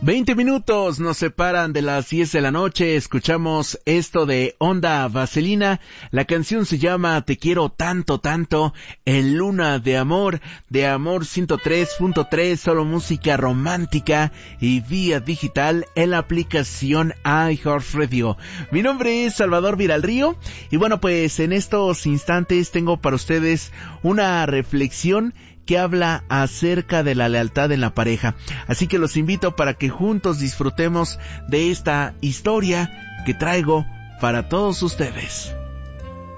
20 minutos nos separan de las 10 de la noche. Escuchamos esto de Onda Vaselina. La canción se llama Te quiero tanto, tanto, en Luna de Amor 103.3, solo música romántica y vía digital en la aplicación iHeartRadio. Mi nombre es Salvador Viralrío y bueno, pues en estos instantes tengo para ustedes una reflexión que habla acerca de la lealtad en la pareja. Así que los invito para que juntos disfrutemos de esta historia que traigo para todos ustedes.